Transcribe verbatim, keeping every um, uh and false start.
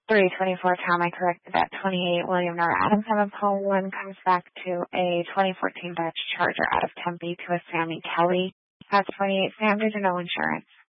three twenty-four Tom, I corrected that. twenty-eight William Nor Adams seven Paul one comes back to a twenty fourteen Dodge Charger out of Tempe to a Sammy Kelly. Has twenty-eight standard and no insurance.